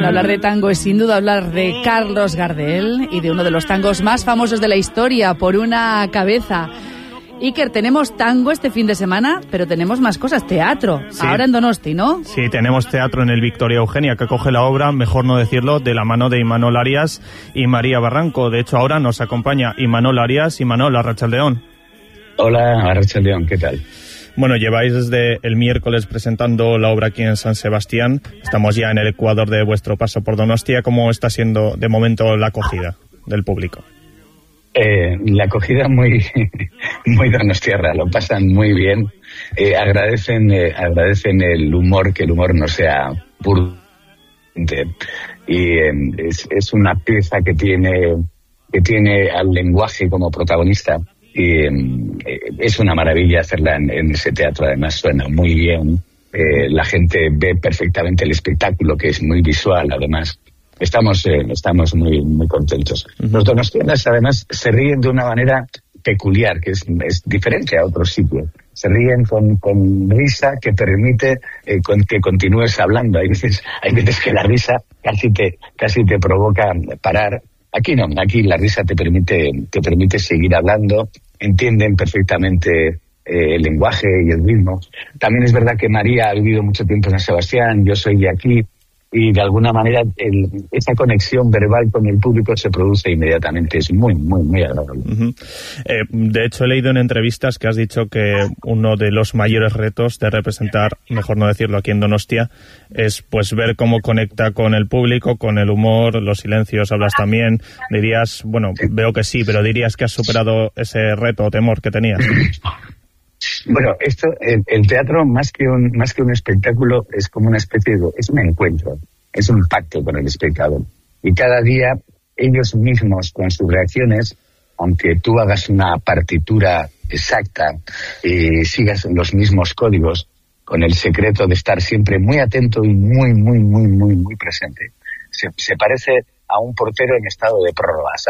Bueno, hablar de tango es sin duda hablar de Carlos Gardel y de uno de los tangos más famosos de la historia, Por una cabeza. Iker, tenemos tango este fin de semana, pero tenemos más cosas, teatro, sí. Ahora en Donosti, ¿no? Sí, tenemos teatro en el Victoria Eugenia, que acoge la obra, mejor no decirlo, de la mano de Imanol Arias y María Barranco. De hecho, ahora nos acompaña Imanol Arias. Imanol, Arratsaldeon. Hola, Arratsaldeon, ¿qué tal? Bueno, lleváis desde el miércoles presentando la obra aquí en San Sebastián. Estamos ya en el ecuador de vuestro paso por Donostia. ¿Cómo está siendo de momento la acogida del público? La acogida muy donostiarra, lo pasan muy bien. Agradecen el humor, que el humor no sea puro. Y es una pieza que tiene al lenguaje como protagonista. Y es una maravilla hacerla en ese teatro, además suena muy bien. La gente ve perfectamente el espectáculo, que es muy visual, además. Estamos muy, muy contentos. Los donostianos, además, se ríen de una manera peculiar, que es diferente a otros sitios. Se ríen con risa que permite que continúes hablando. Hay veces que la risa casi te provoca parar. Aquí no, aquí la risa te permite seguir hablando. Entienden perfectamente el lenguaje y el ritmo. También es verdad que María ha vivido mucho tiempo en San Sebastián, yo soy de aquí. Y de alguna manera esa conexión verbal con el público se produce inmediatamente. Es muy, muy, muy agradable. De hecho, he leído en entrevistas que has dicho que uno de los mayores retos de representar, mejor no decirlo, aquí en Donostia, es pues ver cómo conecta con el público, con el humor, los silencios. Hablas también, dirías, bueno, veo que sí, pero dirías que has superado ese reto o temor que tenías. Bueno, el teatro más que un espectáculo es como una especie es un encuentro, es un pacto con el espectador. Y cada día ellos mismos con sus reacciones, aunque tú hagas una partitura exacta y sigas los mismos códigos, con el secreto de estar siempre muy atento y muy, muy, muy, muy, muy presente. Se parece a un portero en estado de prórroga.